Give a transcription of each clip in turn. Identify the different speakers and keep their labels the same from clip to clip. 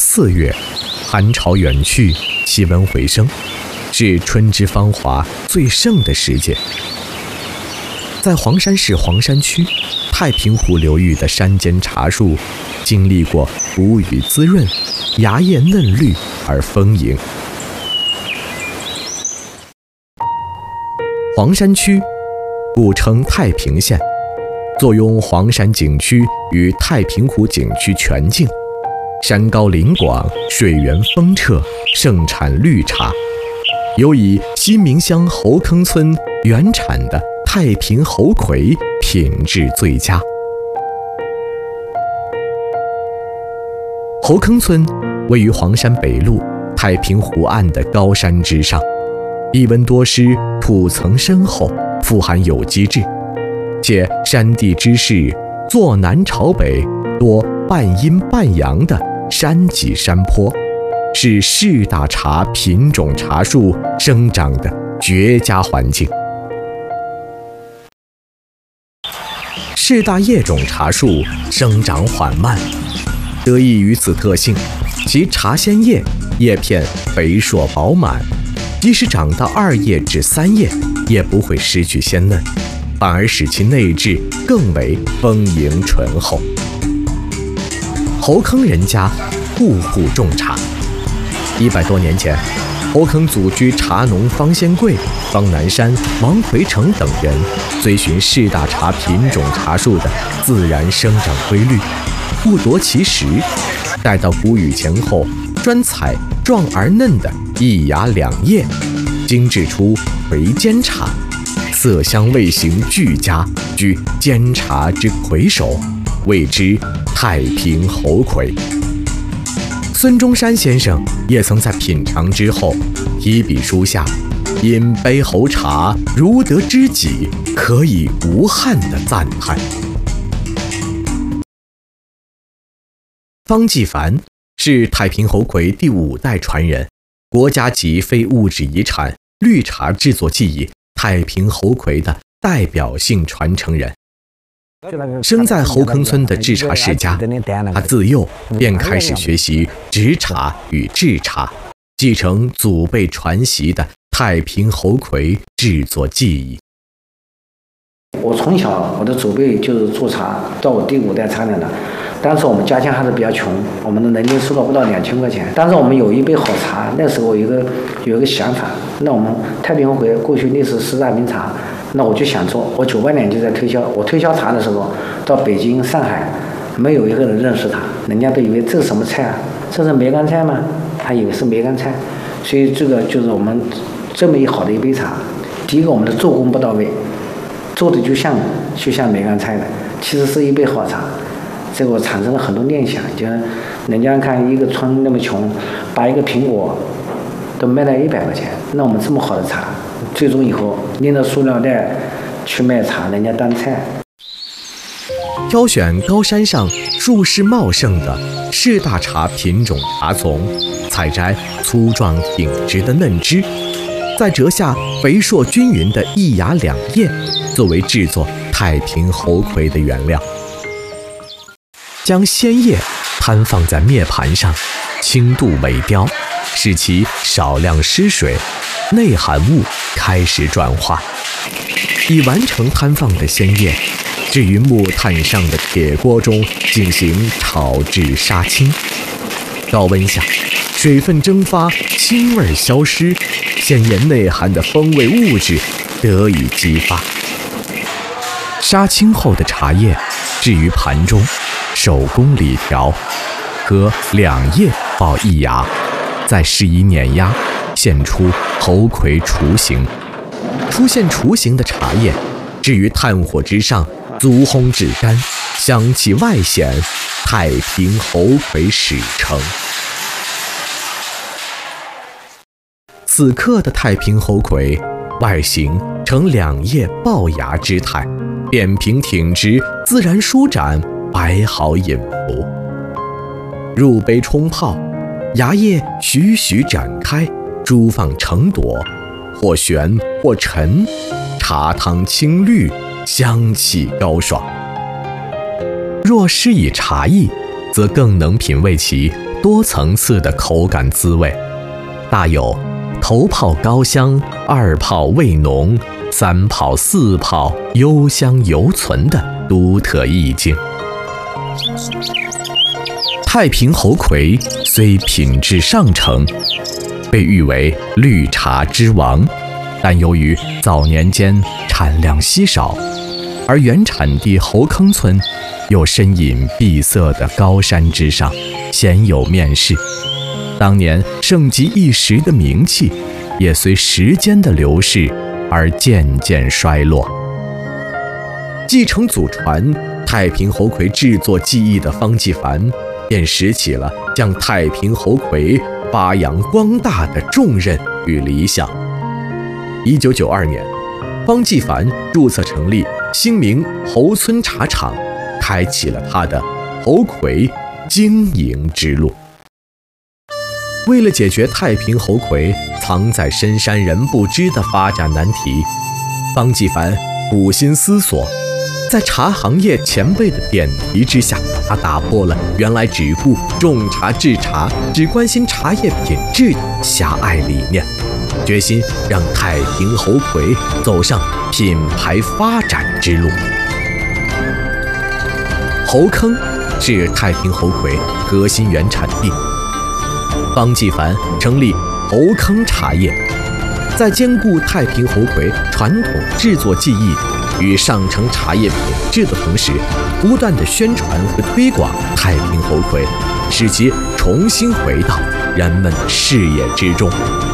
Speaker 1: 4月，寒潮远去，气温回升，是春之芳华最盛的时节。在黄山市黄山区太平湖流域的山间茶树，经历过谷雨滋润，芽叶嫩绿而丰盈。黄山区古称太平县，坐拥黄山景区与太平湖景区全境，山高林广，水源丰澈，盛产绿茶。尤以西明乡侯坑村原产的太平猴魁品质最佳。侯坑村位于黄山北麓太平湖岸的高山之上，地温多湿，土层深厚，富含有机质，且山地之势坐南朝北，多半阴半阳的山脊山坡，是士大茶品种茶树生长的绝佳环境。士大叶种茶树生长缓慢，得益于此特性，其茶鲜叶叶片肥硕饱满，即使长到2叶至3叶，也不会失去鲜嫩，反而使其内质更为丰盈醇厚。侯坑人家户户种茶，100多年前，侯坑祖居茶农方先贵、方南山、王奎成等人，追寻士大茶品种茶树的自然生长规律，不夺其时，待到谷雨前后，专采壮而嫩的1芽2叶，精制出魁煎茶，色香味形俱佳，居煎茶之魁首，谓之太平猴魁。孙中山先生也曾在品尝之后提笔书下，饮杯侯茶如得知己，可以无憾的赞叹。方继凡是太平猴魁第5代传人，国家级非物质遗产绿茶制作技艺太平猴魁的代表性传承人。生在侯坑村的制茶世家，他自幼便开始学习植茶与制茶，继承祖辈传习的太平猴魁制作技艺。
Speaker 2: 我从小我的祖辈就是做茶，到我第5代茶人了。当时我们家乡还是比较穷，我们的人均收入不到2000块钱。但是我们有一杯好茶，那时候有一个想法，那我们太平猴魁过去历史4大名茶，那我就想做。我98年就在推销，我推销茶的时候，到北京、上海，没有一个人认识它，人家都以为这是什么菜啊？这是梅干菜吗？他以为是梅干菜。所以这个就是我们这么好的一杯茶，第一个我们的做工不到位，做的就像梅干菜的，其实是一杯好茶。这个我产生了很多念想，就是人家看一个村那么穷，把一个苹果都卖到100块钱，那我们这么好的茶，最终以后拎着塑料袋去卖茶，人家当菜。
Speaker 1: 挑选高山上树势茂盛的士大茶品种茶丛，采摘粗壮挺直的嫩枝，再折下肥硕均匀的1芽2叶，作为制作太平猴魁的原料。将鲜叶摊放在面盘上，轻度萎雕，使其少量失水，内含物开始转化。已完成摊放的鲜叶置于木炭上的铁锅中进行炒制杀青。高温下，水分蒸发，腥味消失，鲜叶内含的风味物质得以激发。杀青后的茶叶置于盘中，手工理调，和2叶爆1芽，再施以碾压，现出猴魁雏形。出现雏形的茶叶置于炭火之上，足烘至干，香气外显，太平猴魁始成。此刻的太平猴魁外形呈2叶爆芽之态，扁平挺直，自然舒展，白毫隐伏。入杯冲泡，芽叶徐徐展开，珠放成朵，或悬或沉，茶汤清绿，香气高爽。若施以茶艺，则更能品味其多层次的口感滋味，大有头泡高香，二泡味浓，三泡四泡幽香犹存的独特意境。太平猴魁虽品质上乘，被誉为绿茶之王，但由于早年间产量稀少，而原产地猴坑村又身隐闭塞的高山之上，鲜有面世。当年盛极一时的名气，也随时间的流逝而渐渐衰落。继承祖传太平猴魁制作技艺的方继凡，便拾起了将太平猴魁发扬光大的重任与理想。1992年，方继凡注册成立兴明猴村茶厂，开启了他的猴魁经营之路。为了解决太平猴魁藏在深山人不知的发展难题，方继凡苦心思索，在茶行业前辈的点题之下，他打破了原来只顾种茶制茶、只关心茶叶品质的狭隘理念，决心让太平猴魁走上品牌发展之路。猴坑是太平猴魁核心原产地，方继凡成立猴坑茶叶，在兼顾太平猴魁传统制作技艺与上乘茶叶品质的同时，不断的宣传和推广太平猴魁，使其重新回到人们的视野之中。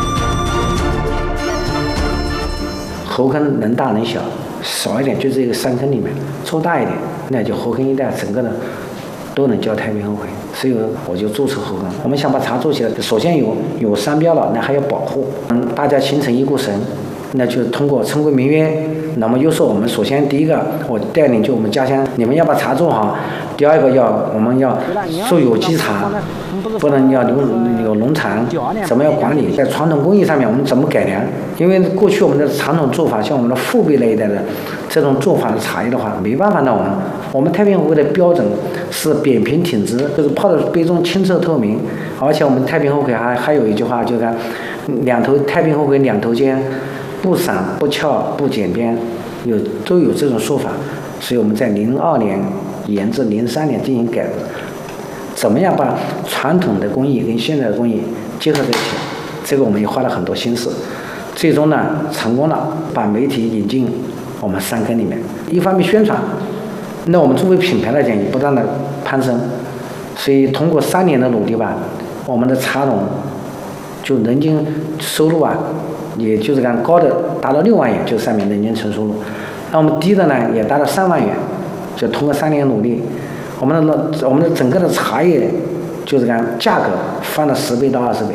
Speaker 2: 猴坑能大能小，少一点就这个山坑里面，做大一点，那就猴坑一带整个的都能叫太平猴魁。所以我就注册猴坑。我们想把茶做起来，首先有商标了，那还要保护，大家形成一股绳，那就通过称规明约。那么又说我们首先第一个，我带领就我们家乡，你们要把茶做好；第二个我们要做有机茶，不能要有农残，怎么样管理？在传统工艺上面我们怎么改良？因为过去我们的传统做法，像我们的父辈那一代的这种做法的茶叶的话，没办法呢。我们太平猴魁的标准是扁平挺直，就是泡的杯中清澈透明，而且我们太平猴魁还有一句话，就是太平猴魁两头尖，不散不翘不剪边，都有这种说法。所以我们在02年研制03年进行改革，怎么样把传统的工艺跟现在的工艺结合在一起？这个我们也花了很多心思，最终呢成功了，把媒体引进我们山坑里面，一方面宣传，那我们作为品牌来讲也不断的攀升。所以通过3年的努力吧，我们的茶农就人均收入也就是高的达到6万元，就上面人均纯收入。那我们低的呢也达到3万元，就通过3年努力，我们的整个的茶叶就是价格翻了10倍到20倍。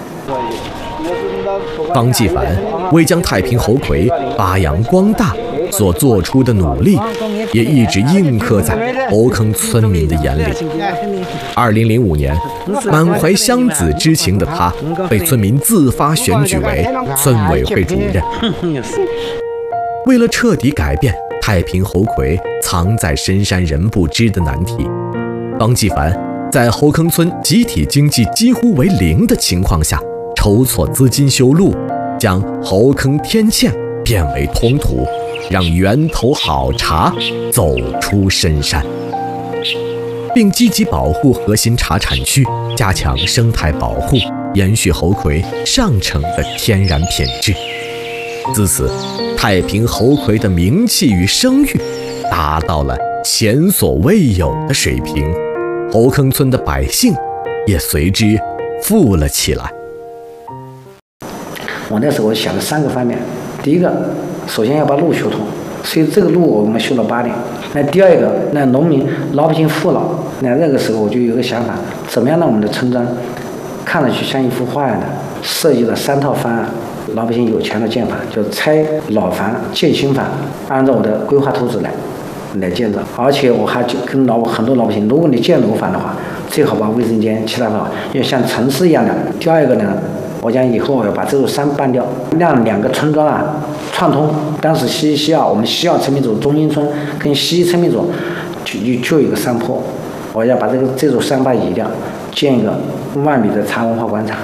Speaker 1: 方继凡为将太平猴魁发扬光大所做出的努力，也一直印刻在猴坑村民的眼里。2005年，满怀乡子之情的他，被村民自发选举为村委会主任。为了彻底改变太平猴魁藏在深山人不知的难题，方继凡在猴坑村集体经济几乎为零的情况下，筹措资金修路，将猴坑天堑变为通途，让源头好茶走出深山，并积极保护核心茶产区，加强生态保护，延续猴魁上乘的天然品质。自此，太平猴魁的名气与声誉达到了前所未有的水平，猴坑村的百姓也随之富了起来。
Speaker 2: 我那时候想了3个方面，第一个，首先要把路修通，所以这个路我们修了8年。那第二个，那老百姓富了，那个时候我就有个想法，怎么样让我们的村庄看上去像一幅画一样的，设计了3套方案，老百姓有钱的建法，就拆老房建新房，按照我的规划图纸来建造。而且我还跟很多老百姓，如果你建楼房的话，最好把卫生间其他的要像城市一样的。第二个呢，我讲以后我要把这座山搬掉，让2个村庄串通。当时西澳我们西澳村民组中心村跟西村民组就有一个山坡，我要把这座山移掉， 建一个万里的茶文化广场。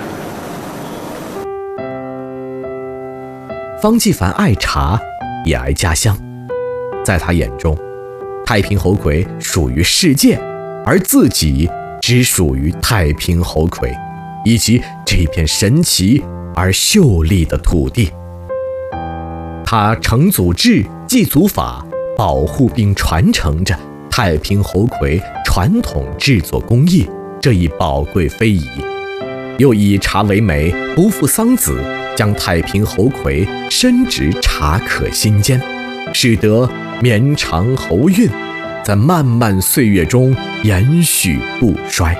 Speaker 1: 方济凡爱茶，也爱家乡。在他眼中，太平猴魁属于世界，而自己只属于太平猴魁以及这片神奇而秀丽的土地。他承祖制，继祖法，保护并传承着太平猴魁传统制作工艺这一宝贵非遗，又以茶为媒，不负桑梓，将太平猴魁深植茶客心间，使得绵长猴韵在漫漫岁月中延续不衰。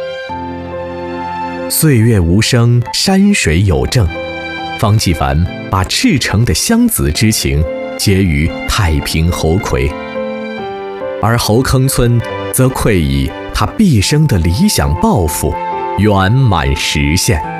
Speaker 1: 岁月无声，山水有证。方济凡把赤诚的乡子之情结于太平猴魁，而猴坑村则愧以他毕生的理想抱负圆满实现。